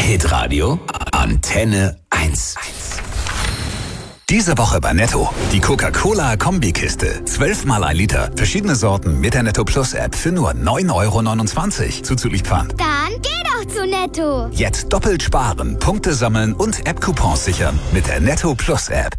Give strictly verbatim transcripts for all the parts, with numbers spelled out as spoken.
Hitradio Antenne eins. Diese Woche bei Netto. Die Coca-Cola-Kombikiste. Zwölfmal ein Liter. Verschiedene Sorten mit der Netto Plus App für nur neun Euro neunundzwanzig. Zuzüglich Pfand. Dann geh doch zu Netto. Jetzt doppelt sparen, Punkte sammeln und App-Coupons sichern mit der Netto Plus App.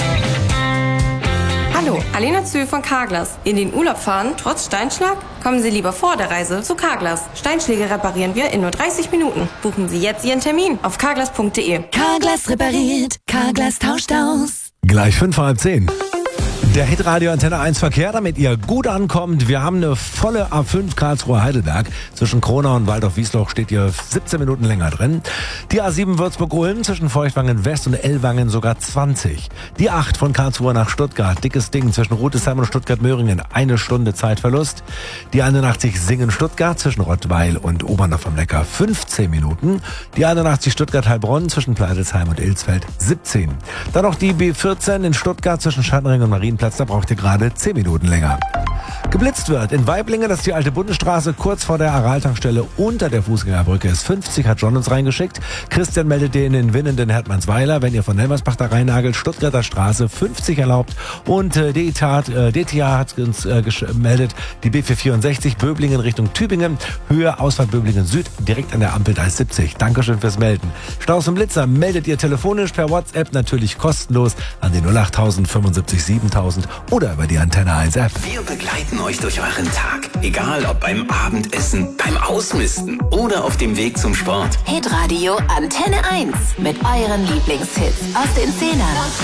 Hallo, Alena Zühl von Carglass. In den Urlaub fahren, trotz Steinschlag? Kommen Sie lieber vor der Reise zu Carglass. Steinschläge reparieren wir in nur dreißig Minuten. Buchen Sie jetzt Ihren Termin auf carglass punkt de. Carglass repariert, Carglass tauscht aus. Gleich fünf vor halb zehn. Der Hitradio Antenne eins Verkehr, damit ihr gut ankommt. Wir haben eine volle A fünf Karlsruhe-Heidelberg. Zwischen Kronau und Waldorf-Wiesloch steht ihr siebzehn Minuten länger drin. Die A sieben Würzburg-Ulm zwischen Feuchtwangen West und Ellwangen sogar zwanzig. Die acht von Karlsruhe nach Stuttgart. Dickes Ding zwischen Rudesheim und Stuttgart-Möhringen. Eine Stunde Zeitverlust. Die einundachtzig Singen-Stuttgart zwischen Rottweil und Obernhof am Neckar. fünfzehn Minuten. Die einundachtzig Stuttgart-Heilbronn zwischen Pleidelsheim und Ilsfeld. siebzehn. Dann noch die B vierzehn in Stuttgart zwischen Schadring und Marienplatz. Da braucht ihr gerade zehn Minuten länger. Geblitzt wird in Weiblingen, das ist die alte Bundesstraße, kurz vor der Aral-Tankstelle unter der Fußgängerbrücke ist fünfzig, hat John uns reingeschickt. Christian meldet den in Winnenden Hertmannsweiler, wenn ihr von Helmersbach da reinnagelt, Stuttgarter Straße fünfzig erlaubt. Und äh, D T A, äh, D T A hat uns äh, gemeldet, die B vierhundertvierundsechzig, Böblingen Richtung Tübingen, Höhe Ausfahrt Böblingen Süd, direkt an der Ampel, da ist siebzig. Dankeschön fürs Melden. Staus und Blitzer meldet ihr telefonisch per WhatsApp, natürlich kostenlos an die null acht tausend fünfundsiebzig siebentausend oder über die Antenne eins App. Wir begleiten euch durch euren Tag. Egal ob beim Abendessen, beim Ausmisten oder auf dem Weg zum Sport. Hitradio Antenne eins mit euren Lieblingshits aus den Zehnern.